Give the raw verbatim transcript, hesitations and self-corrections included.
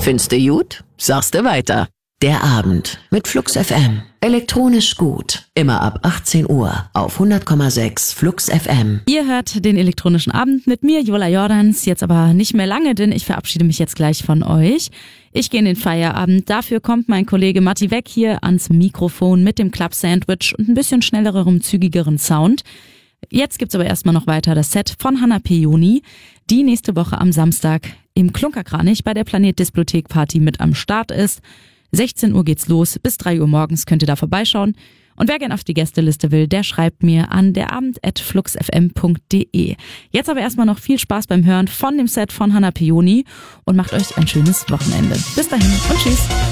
Findste gut? Sagste weiter. Der Abend mit Flux F M. Elektronisch gut. Immer ab achtzehn Uhr auf hundert Komma sechs Flux F M. Ihr hört den elektronischen Abend mit mir, Jola Jordans. Jetzt aber nicht mehr lange, denn ich verabschiede mich jetzt gleich von euch. Ich gehe in den Feierabend. Dafür kommt mein Kollege Matti Weck hier ans Mikrofon mit dem Club Sandwich und ein bisschen schnellerem, zügigeren Sound. Jetzt gibt's aber erstmal noch weiter das Set von Hanna Peony, die nächste Woche am Samstag im Klunkerkranich bei der Planet Displothek Party mit am Start ist. sechzehn Uhr geht's los, bis drei Uhr morgens könnt ihr da vorbeischauen. Und wer gern auf die Gästeliste will, der schreibt mir an derabend at fluxfm punkt de. Jetzt aber erstmal noch viel Spaß beim Hören von dem Set von Hanna Peony und macht euch ein schönes Wochenende. Bis dahin und tschüss.